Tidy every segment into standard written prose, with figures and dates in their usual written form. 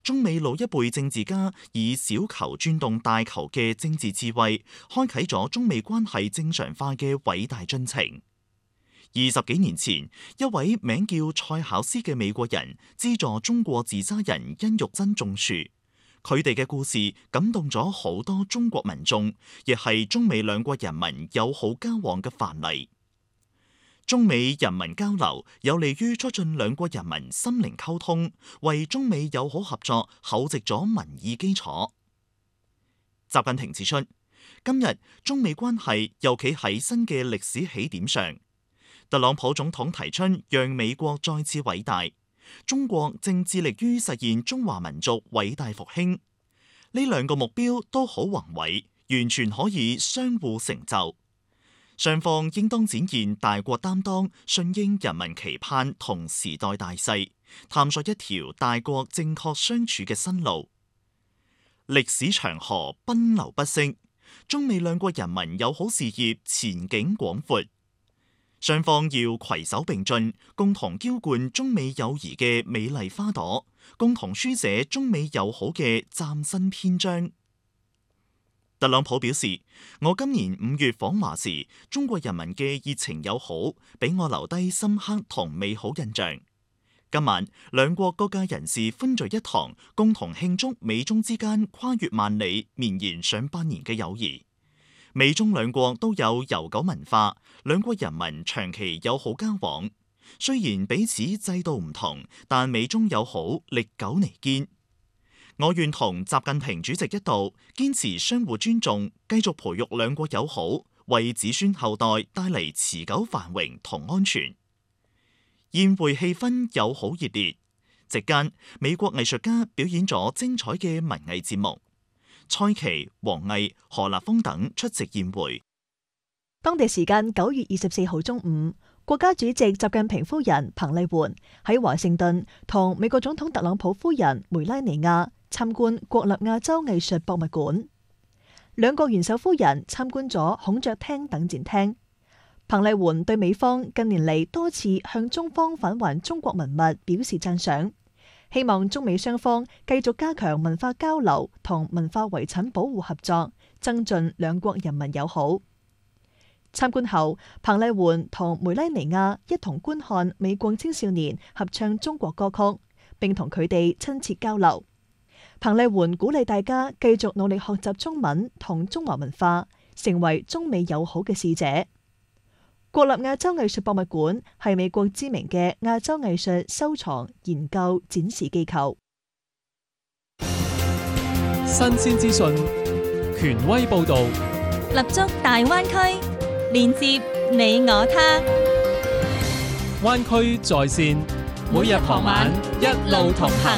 中美老一輩政治家以小球轉動大球嘅政治智慧，開啟咗中美關係正常化嘅偉大進程。20幾年前，一位名叫蔡巧思嘅美國人資助中國自揸人殷玉珍種樹，佢哋嘅故事感動咗好多中國民眾，亦係中美兩國人民友好交往嘅範例。中美人民交流有利於促進兩國人民心靈溝通，為中美友好合作厚植咗民意基礎。習近平指出，今日中美關係又企喺新嘅歷史起點上。特朗普總統提出讓美國再次偉大，中國正致力於實現中華民族偉大復興。呢兩個目標都好宏偉，完全可以相互成就。雙方應當展現大國擔當，順應人民期盼同時代大勢，探索一條大國正確相處嘅新路。歷史長河奔流不息，中美兩國人民友好事業前景廣闊。雙方要攜手並進，共同澆灌中美友誼嘅美麗花朵，共同書寫中美友好嘅嶄新篇章。特朗普表示，我今年5月訪華時，中國人民嘅熱情友好，俾我留低深刻同美好印象。今晚，兩國各界人士歡聚一堂，共同慶祝美中之間跨越萬里、綿延上百年嘅友誼。美中兩國都有悠久文化，兩國人民長期友好交往。雖然彼此制度唔同，但美中友好歷久彌堅。我願同習近平主席一道，堅持相互尊重，繼續培育兩國友好，為子孫後代帶嚟持久繁榮同安全。宴會氣氛友好熱烈，席間美國藝術家表演咗精彩嘅文藝節目，蔡奇、王毅、何立峰等出席宴會。 當地時間9月24號中午，國家主席習近平夫人彭麗媛喺華盛頓同美國總統特朗普夫人梅拉尼亞參觀國立亞洲藝術博物館，兩國元首夫人參觀咗孔雀廳等展廳。彭麗媛對美方近年嚟多次向中方返還中國文物表示讚賞，希望中美雙方繼續加強文化交流同文化遺產保護合作，增進兩國人民友好。參觀後，彭麗媛同梅拉尼亞一同觀看美國青少年合唱中國歌曲，並同佢哋親切交流。彭麗媛鼓勵大家繼續努力學習中文同中華文化，成為中美友好嘅使者。國立亞洲藝術博物館係美國知名嘅亞洲藝術收藏、研究、展示機構。 新鮮資訊，權威報導， 立足大灣區，連接你我他。 灣區在線，每日傍晚一路同行。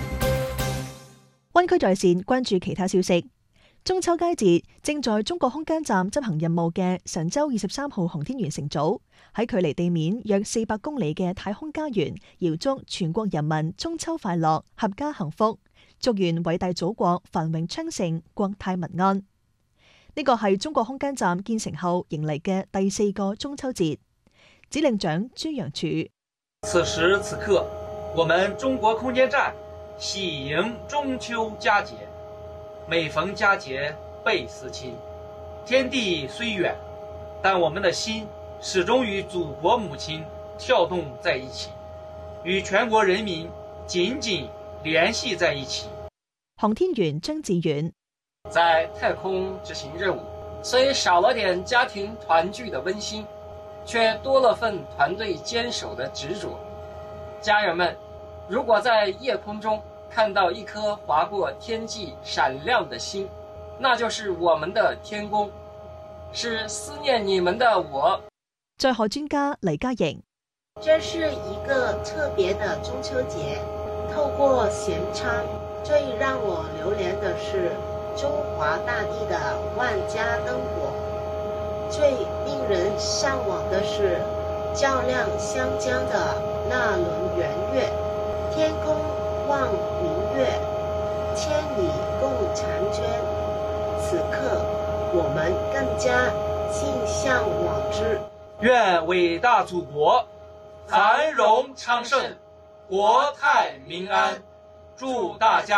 灣區在線關注其他消息。中秋佳節，正在中國空間站執行任務嘅神舟23號航天員乘組喺距離地面約400公里嘅太空家園，遙祝全國人民中秋快樂、合家幸福，祝願偉大祖國繁榮昌盛、國泰民安。呢個係中國空間站建成後迎嚟嘅第4個中秋節。指令長朱楊柱： 此時此刻，我們中國空間站喜迎中秋佳節。每逢佳節倍思親，天地雖遠，但我們的心始終與祖國母親跳動在一起，與全國人民緊緊聯繫在一起。 航天員張志遠： 在太空執行任務，雖少了點家庭團聚的溫馨，卻多了份團隊堅守的執着。家人們，如果在夜空中看到一顆劃過天際閃亮的星，那就是我們的天宮，是思念你們的我。 載荷專家黎嘉瑩： 這是一個特別的中秋節，透過舷艙，最讓我流連的是中華大地的萬家燈火，最令人向往的是較量湘江的那輪圓月，天空望明月，千里共嬋娟。此刻，我們更加心向往之。 願偉大祖國繁榮昌盛，國泰民安。祝大家